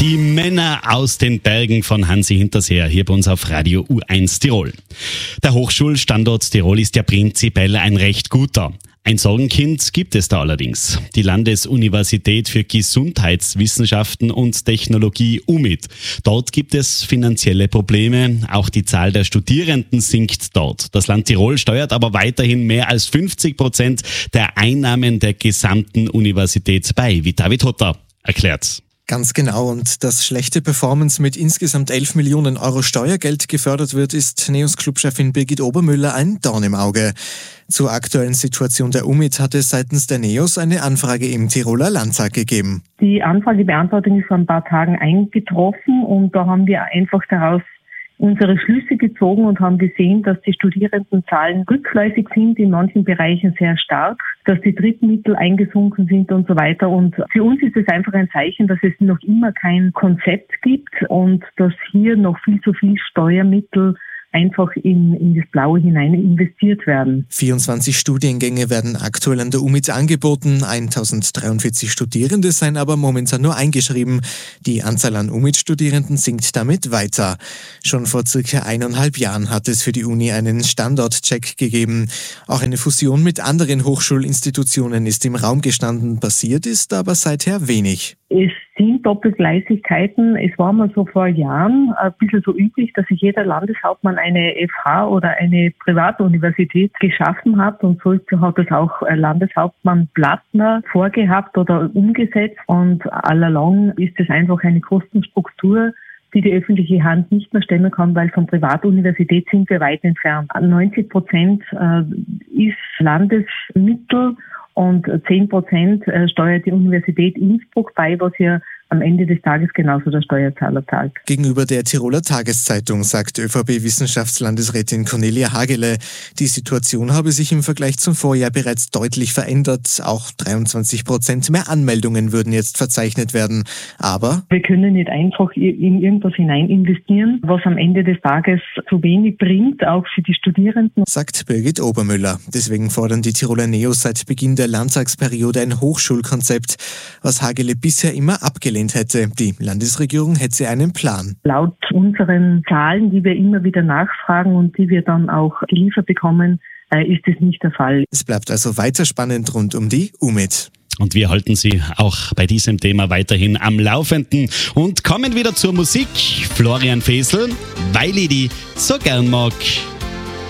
Die Männer aus den Bergen von Hansi Hinterseer hier bei uns auf Radio U1 Tirol. Der Hochschulstandort Tirol ist ja prinzipiell ein recht guter. Ein Sorgenkind gibt es da allerdings. Die Landesuniversität für Gesundheitswissenschaften und Technologie UMIT. Dort gibt es finanzielle Probleme. Auch die Zahl der Studierenden sinkt dort. Das Land Tirol steuert aber weiterhin mehr als 50% der Einnahmen der gesamten Universität bei, wie David Hotter erklärt. Ganz genau, und dass schlechte Performance mit insgesamt 11 Millionen Euro Steuergeld gefördert wird, ist NEOS-Clubchefin Birgit Obermüller ein Dorn im Auge. Zur aktuellen Situation der UMIT hat es seitens der NEOS eine Anfrage im Tiroler Landtag gegeben. Die Anfragebeantwortung ist vor ein paar Tagen eingetroffen und da haben wir einfach daraus unsere Schlüsse gezogen und haben gesehen, dass die Studierendenzahlen rückläufig sind, in manchen Bereichen sehr stark, dass die Drittmittel eingesunken sind und so weiter. Und für uns ist es einfach ein Zeichen, dass es noch immer kein Konzept gibt und dass hier noch viel zu viel Steuermittel einfach in das Blaue hinein investiert werden. 24 Studiengänge werden aktuell an der UMIT angeboten. 1043 Studierende seien aber momentan nur eingeschrieben. Die Anzahl an UMIT-Studierenden sinkt damit weiter. Schon vor circa 1,5 Jahren hat es für die Uni einen Standortcheck gegeben. Auch eine Fusion mit anderen Hochschulinstitutionen ist im Raum gestanden. Passiert ist aber seither wenig. Es sind Doppelgleisigkeiten. Es war mal so vor Jahren ein bisschen so üblich, dass sich jeder Landeshauptmann eine FH oder eine Privatuniversität geschaffen hat. Und so hat es auch Landeshauptmann Plattner vorgehabt oder umgesetzt. Und allalong ist es einfach eine Kostenstruktur, die öffentliche Hand nicht mehr stemmen kann, weil von Privatuniversität sind wir weit entfernt. 90% ist Landesmittel und 10% steuert die Universität Innsbruck bei, was ja am Ende des Tages genauso der Steuerzahler zahlt. Gegenüber der Tiroler Tageszeitung sagt ÖVP-Wissenschaftslandesrätin Cornelia Hagele, die Situation habe sich im Vergleich zum Vorjahr bereits deutlich verändert. Auch 23% mehr Anmeldungen würden jetzt verzeichnet werden. Aber wir können nicht einfach in irgendwas hinein investieren, was am Ende des Tages zu wenig bringt, auch für die Studierenden, sagt Birgit Obermüller. Deswegen fordern die Tiroler NEOS seit Beginn der Landtagsperiode ein Hochschulkonzept, was Hagele bisher immer abgelehnt hätte. Die Landesregierung hätte einen Plan. Laut unseren Zahlen, die wir immer wieder nachfragen und die wir dann auch geliefert bekommen, ist es nicht der Fall. Es bleibt also weiter spannend rund um die UMIT. Und wir halten Sie auch bei diesem Thema weiterhin am Laufenden und kommen wieder zur Musik. Florian Fesel, weil ich die so gern mag.